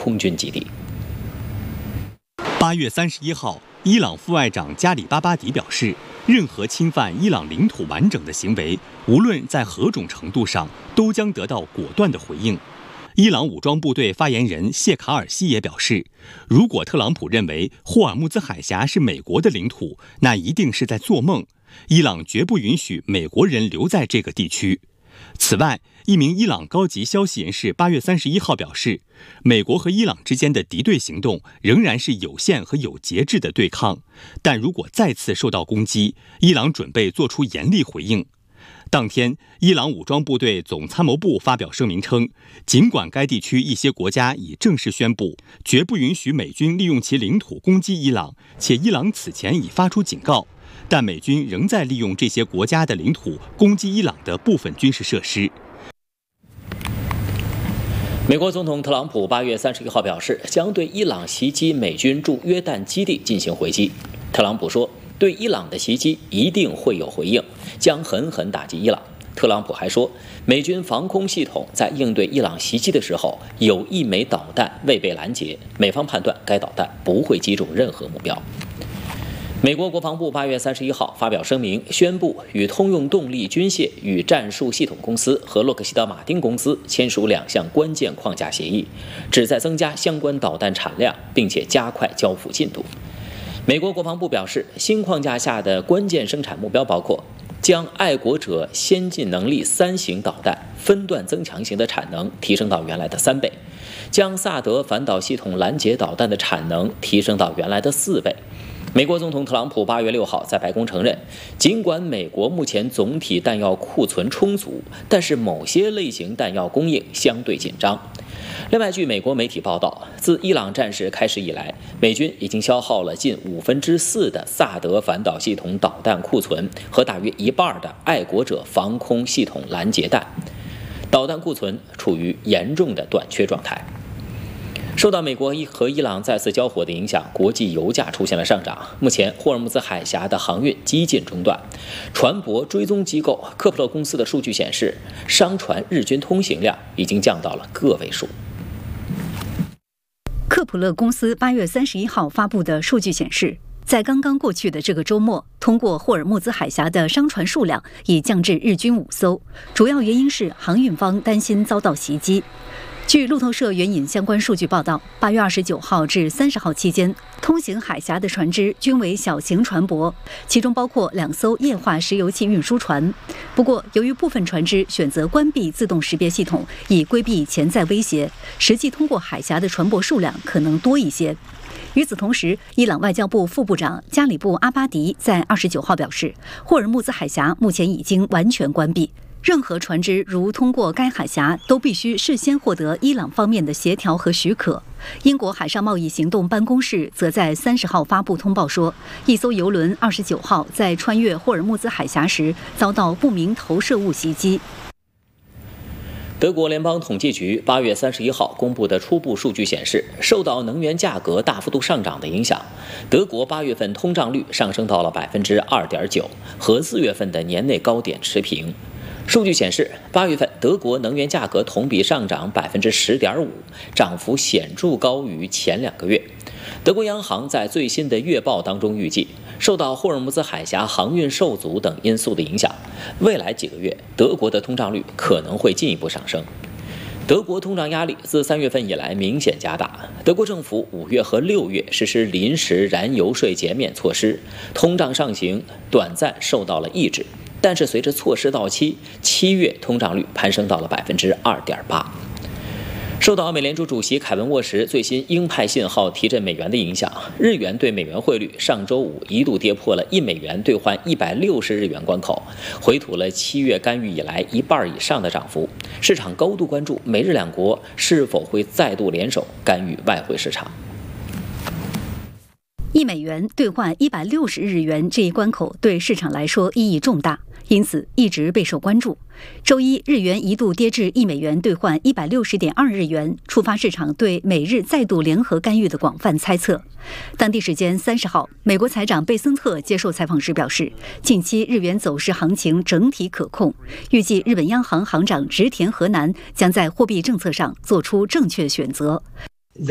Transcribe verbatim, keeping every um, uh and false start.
空军基地。 八月三十一号，伊朗副外长加里巴巴迪表示，任何侵犯伊朗领土完整的行为，无论在何种程度上，都将得到果断的回应。伊朗武装部队发言人谢卡尔西也表示，如果特朗普认为霍尔木兹海峡是美国的领土，那一定是在做梦。伊朗绝不允许美国人留在这个地区。此外，一名伊朗高级消息人士八月三十一号表示，美国和伊朗之间的敌对行动仍然是有限和有节制的对抗，但如果再次受到攻击，伊朗准备做出严厉回应。当天，伊朗武装部队总参谋部发表声明称，尽管该地区一些国家已正式宣布绝不允许美军利用其领土攻击伊朗，且伊朗此前已发出警告，但美军仍在利用这些国家的领土攻击伊朗的部分军事设施。 美国总统特朗普八月三十一号表示，将对伊朗袭击美军驻约旦基地进行回击。特朗普说，对伊朗的袭击一定会有回应，将狠狠打击伊朗。特朗普还说，美军防空系统在应对伊朗袭击的时候，有一枚导弹未被拦截，美方判断该导弹不会击中任何目标。美国国防部八月三十一号发表声明，宣布与通用动力军械与战术系统公司和洛克希德马丁公司签署两项关键框架协议，旨在增加相关导弹产量，并且加快交付进度。美国国防部表示，新框架下的关键生产目标包括将爱国者先进能力三型导弹分段增强型的产能提升到原来的三倍，将萨德反导系统拦截导弹的产能提升到原来的四倍。美国总统特朗普八月六号在白宫承认，尽管美国目前总体弹药库存充足，但是某些类型弹药供应相对紧张。另外，据美国媒体报道，自伊朗战事开始以来，美军已经消耗了近五分之四的萨德反导系统导弹库存和大约一半的爱国者防空系统拦截弹，导弹库存处于严重的短缺状态。受到美国和伊朗再次交火的影响，国际油价出现了上涨。目前，霍尔木兹海峡的航运几近中断。船舶追踪机构科普勒公司的数据显示，商船日均通行量已经降到了个位数。 科普勒公司八月三十一号发布的数据显示，在刚刚过去的这个周末，通过霍尔木兹海峡的商船数量已降至日均五艘，主要原因是航运方担心遭到袭击。据路透社援引相关数据报道，八月二十九号至三十号期间，通行海峡的船只均为小型船舶，其中包括两艘液化石油气运输船。不过，由于部分船只选择关闭自动识别系统，以规避潜在威胁，实际通过海峡的船舶数量可能多一些。与此同时，伊朗外交部副部长加里布阿巴迪在二十九号表示，霍尔木兹海峡目前已经完全关闭。任何船只如通过该海峡，都必须事先获得伊朗方面的协调和许可。英国海上贸易行动办公室则在三十号发布通报说，一艘邮轮二十九号在穿越霍尔木兹海峡时遭到不明投射物袭击。 德国联邦统计局八月三十一号公布的初步数据显示，受到能源价格大幅度上涨的影响，德国八月份通胀率上升到了百分之二点九，和四月份的年内高点持平。数据显示，八月份德国能源价格同比上涨百分之十点五，涨幅显著高于前两个月。德国央行在最新的月报当中预计，受到霍尔木兹海峡航运受阻等因素的影响，未来几个月德国的通胀率可能会进一步上升。德国通胀压力自三月份以来明显加大，德国政府五月和六月实施临时燃油税减免措施，通胀上行短暂受到了抑制。但是随着措施到期，七月通胀率攀升到了百分之二点八。受到美联储主席凯文沃什最新鹰派信号提振美元的影响，日元对美元汇率上周五一度跌破了一美元兑换一百六十日元关口，回吐了七月干预以来一半以上的涨幅。市场高度关注美日两国是否会再度联手干预外汇市场。 一美元兑换一百六十日元这一关口对市场来说意义重大，因此一直备受关注。周一，日元一度跌至一美元兑换一百六十点二日元，触发市场对美日再度联合干预的广泛猜测。当地时间三十号，美国财长贝森特接受采访时表示，近期日元走势行情整体可控，预计日本央行行长植田和男将在货币政策上做出正确选择。